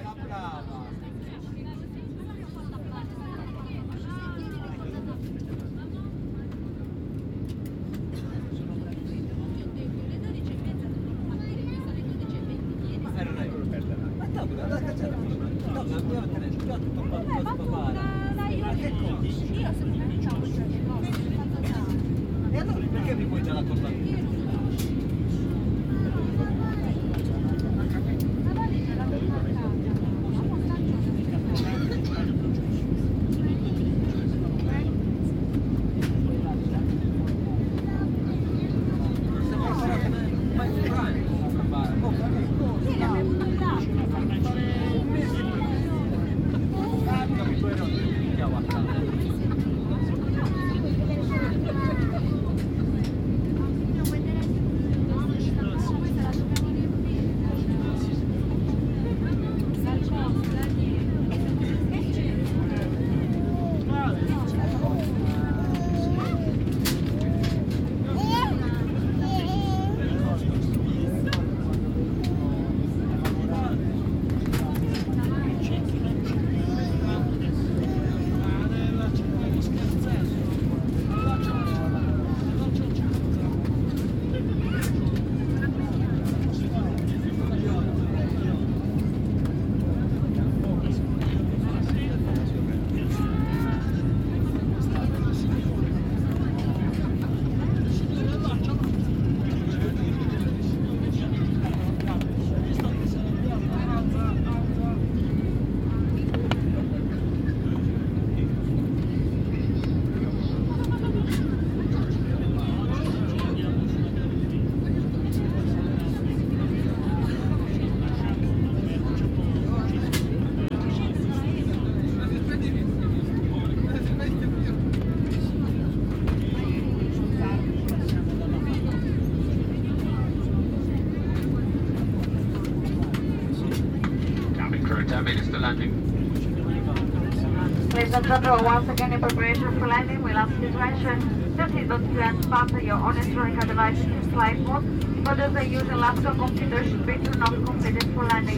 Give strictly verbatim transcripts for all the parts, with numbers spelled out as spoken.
E allora perché mi puoi già raccontare? Ladies and gentlemen, once again in preparation for landing, we'll ask you to ensure the seatbelt and fasten your own electronic devices in flight mode. For those that use a laptop computer should be turned off completed for landing.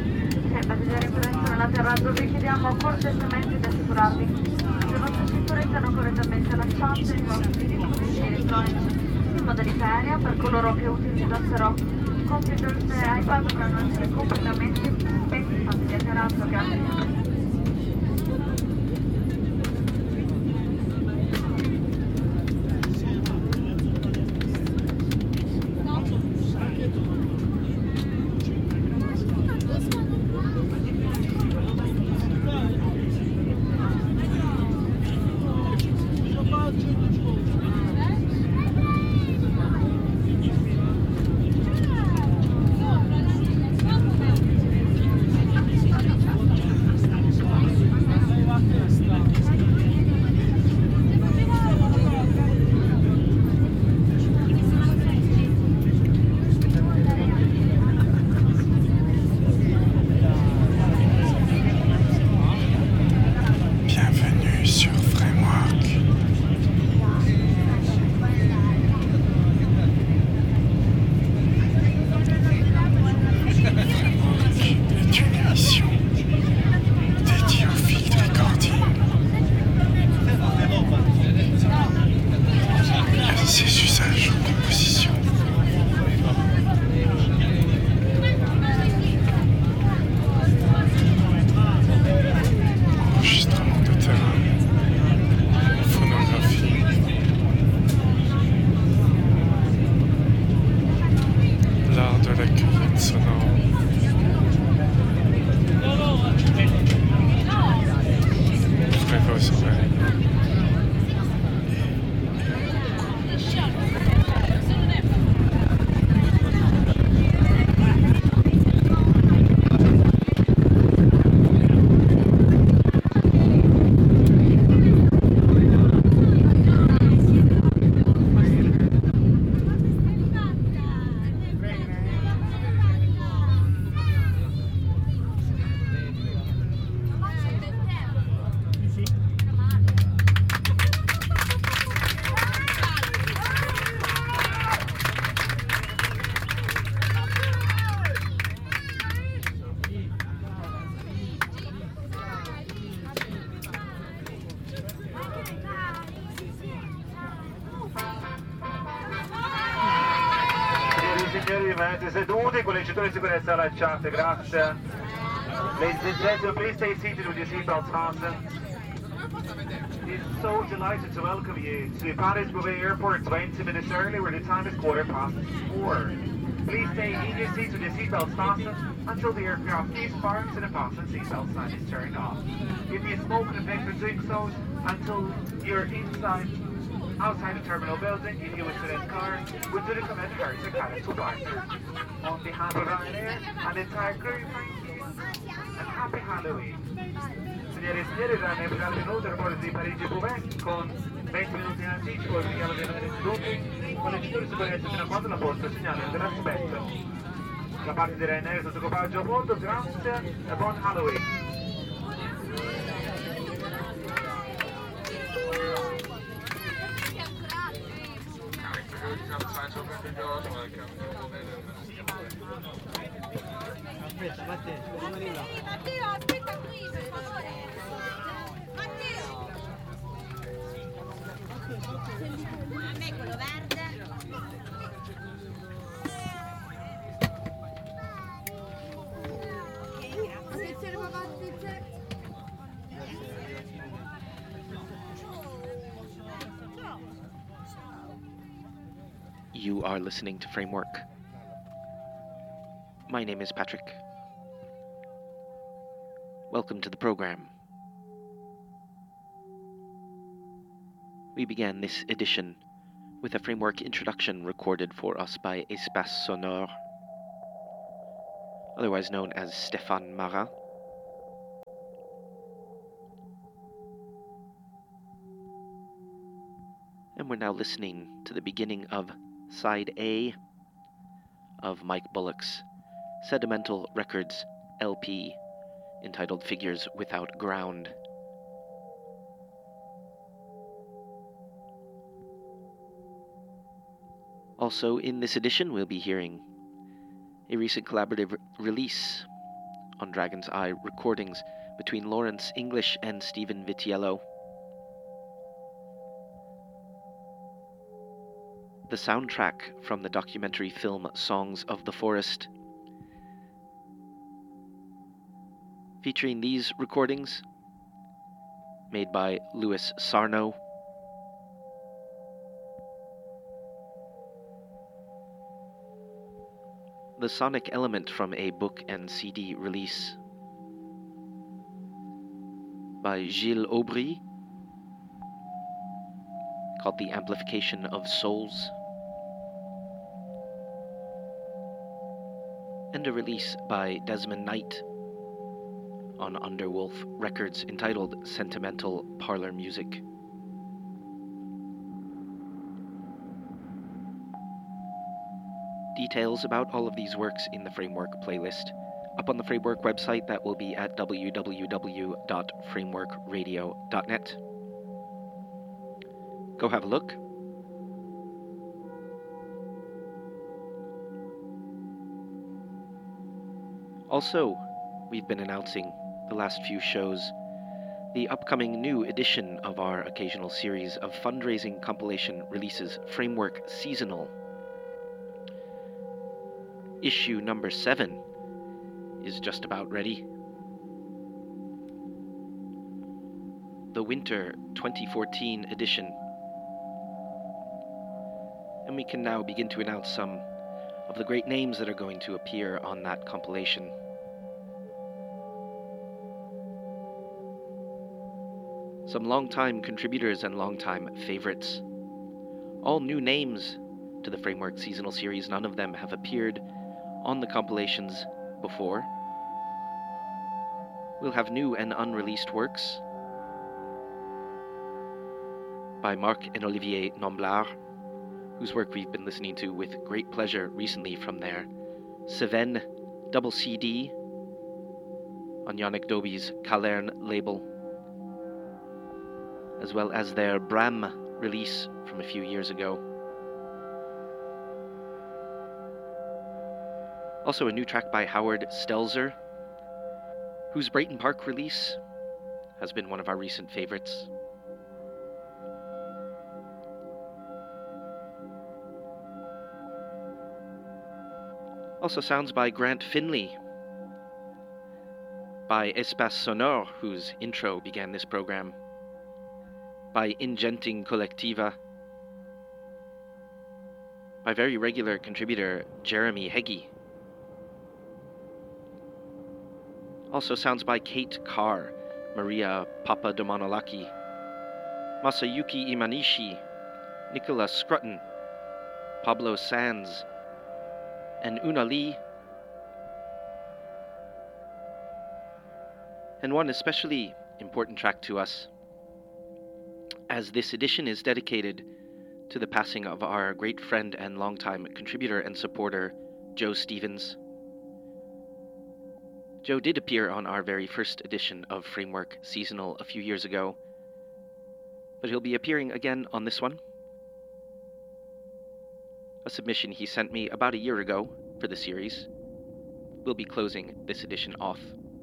Se i passeggeri in presenza nell'atterraggio vi chiediamo cortesemente di assicurarvi che le vostre cinture siano correttamente allacciate e i vostri dispositivi elettronici in modalità aerea. Per coloro che utilizzassero computer e iPad dovranno essere completamente spenti fatti di atterraggio. Grazie. Assolutamente, seduti con le cinture di sicurezza allacciate, grazie. Ladies and gentlemen, please stay seated with your seatbelts fastened. It's so delighted to welcome you to Paris Beauvais Airport twenty minutes early, where the time is quarter past four. Please stay in your seats with your seatbelts fastened until the aircraft is parked and the fasten seatbelt sign is turned off. If you smoke and effect for doing so until you're inside, outside the terminal building, if you wish to rent car, we do recommend her to carry to partner. On behalf of Ryanair and the entire crew, thank you and happy Halloween. Signori e signori, Ryanair per il minuto aeroporto di Parigi Beauvais con venti minuti in anticipo, il segnale di rimanere seduti con le cinture di sicurezza fino a quando la posta segnale dell'aspetto. Da parte di Ryanair sotto equipaggio a bordo, grazie e buon Halloween. Aspetta, Matteo, rimani là. Matteo, aspetta qui, per favore. Matteo! A me quello verde. Attenzione papà, attenzione. You are listening to Framework. My name is Patrick. Welcome to the program. We began this edition with a Framework introduction recorded for us by Espace Sonore, otherwise known as Stéphane Marat. And we're now listening to the beginning of Side A of Mike Bullock's Sedimental Records L P entitled Figures Without Ground. Also in this edition we'll be hearing a recent collaborative release on Dragon's Eye recordings between Lawrence English and Stephen Vitiello. The soundtrack from the documentary film Songs of the Forest, featuring these recordings made by Louis Sarno, the sonic element from a book and C D release by Gilles Aubry called The Amplification of Souls, and a release by Desmond Knight on Underwolf Records entitled Sentimental Parlor Music. Details about all of these works in the Framework playlist up on the Framework website. That will be at w w w dot framework radio dot net. Go have a look. Also, we've been announcing the last few shows the upcoming new edition of our occasional series of fundraising compilation releases, Framework Seasonal. Issue number seven is just about ready. The Winter twenty fourteen edition. And we can now begin to announce some of the great names that are going to appear on that compilation. Some longtime contributors and longtime favorites. All new names to the Framework Seasonal Series. None of them have appeared on the compilations before. We'll have new and unreleased works by Marc and Olivier Nomblard, whose work we've been listening to with great pleasure recently from their Seven double C D on Yannick Doby's Calern label, as well as their Bram release from a few years ago. Also a new track by Howard Stelzer, whose Brayton Park release has been one of our recent favorites. Also sounds by Grant Finley, by Espace Sonore, whose intro began this program, by Ingenting Collectiva, by very regular contributor Jeremy Heggie. Also sounds by Kate Carr, Maria Papadomonolaki, Masayuki Imanishi, Nicholas Scrutton, Pablo Sands, and Una Lee, and one especially important track to us, as this edition is dedicated to the passing of our great friend and longtime contributor and supporter, Joe Stevens. Joe did appear on our very first edition of Framework Seasonal a few years ago, but he'll be appearing again on this one, a submission he sent me about a year ago for the series. We'll be closing this edition off.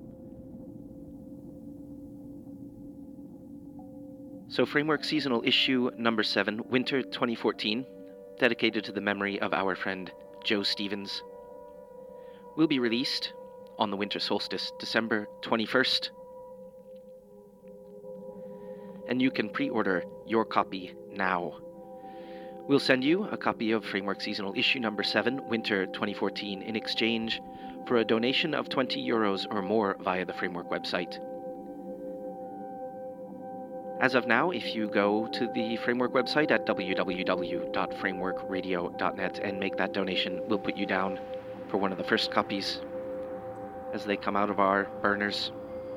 So Framework Seasonal issue number seven, Winter twenty fourteen, dedicated to the memory of our friend Joe Stevens, will be released on the winter solstice, December twenty-first. And you can pre-order your copy now. We'll send you a copy of Framework Seasonal issue number seven, Winter twenty fourteen, in exchange for a donation of twenty euros or more via the Framework website. As of now, if you go to the Framework website at w w w dot framework radio dot net and make that donation, we'll put you down for one of the first copies as they come out of our burners.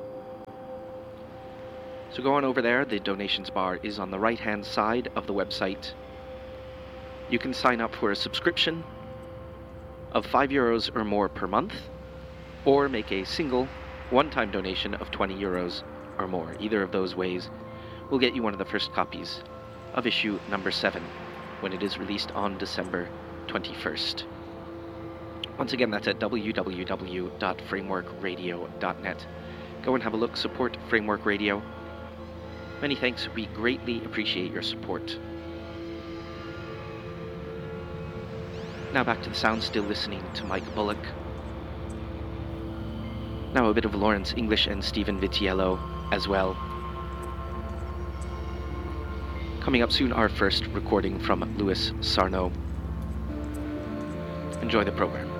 So go on over there. The donations bar is on the right-hand side of the website. You can sign up for a subscription of five euros or more per month, or make a single one-time donation of twenty euros or more. Either of those ways will get you one of the first copies of issue number seven when it is released on December twenty-first. Once again, that's at w w w dot framework radio dot net. Go and have a look, support Framework Radio. Many thanks, we greatly appreciate your support. Now back to the sound, still listening to Mike Bullock. Now a bit of Lawrence English and Stephen Vitiello as well. Coming up soon, our first recording from Louis Sarno. Enjoy the program.